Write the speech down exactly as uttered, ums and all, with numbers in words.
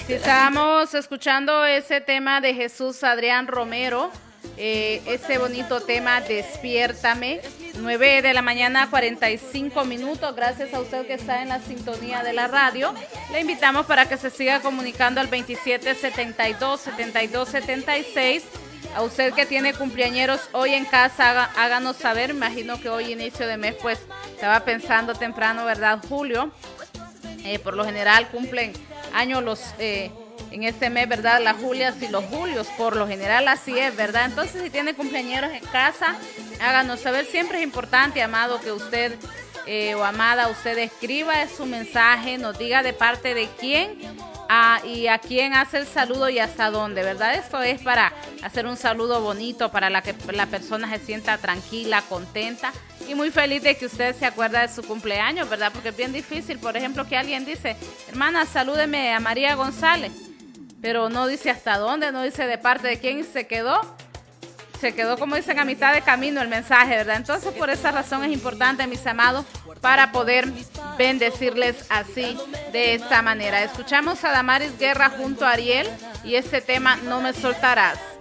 Si estábamos escuchando ese tema de Jesús Adrián Romero, eh, ese bonito tema, Despiértame, nueve de la mañana, cuarenta y cinco minutos. Gracias a usted que está en la sintonía de la radio. Le invitamos para que se siga comunicando al veintisiete setenta y dos, setenta y dos setenta y seis. A usted que tiene cumpleañeros hoy en casa, haga, háganos saber. Imagino que hoy, inicio de mes, pues estaba pensando temprano, ¿verdad, Julio? Eh, por lo general cumplen años los eh, en este mes, ¿verdad? Las Julias y los Julios, por lo general así es, ¿verdad? Entonces, si tiene cumpleañeros en casa, háganos saber. Siempre es importante, amado, que usted eh, o amada, usted escriba su mensaje, nos diga de parte de quién ah, y a quién hace el saludo y hasta dónde, ¿verdad? Esto es para hacer un saludo bonito, para la que la persona se sienta tranquila, contenta y muy feliz de que usted se acuerda de su cumpleaños, ¿verdad? Porque es bien difícil, por ejemplo, que alguien dice, hermana, salúdeme a María González, pero no dice hasta dónde, no dice de parte de quién, y se quedó, se quedó, como dicen, a mitad de camino el mensaje, ¿verdad? Entonces, por esa razón es importante, mis amados, para poder bendecirles así, de esta manera. Escuchamos a Damaris Guerra junto a Ariel y este tema, No me soltarás.